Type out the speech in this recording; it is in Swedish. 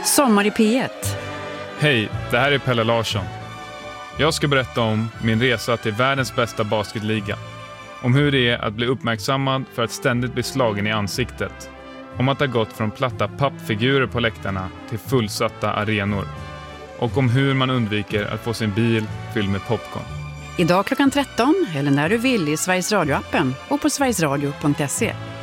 Sommar i P1. Hej, det här är Pelle Larsson. Jag ska berätta om min resa till världens bästa basketliga. Om hur det är att bli uppmärksammad för att ständigt bli slagen i ansiktet. Om att ha gått från platta pappfigurer på läktarna till fullsatta arenor. Och om hur man undviker att få sin bil fylld med popcorn. Idag klockan 13 eller när du vill i Sveriges Radio-appen och på sverigesradio.se.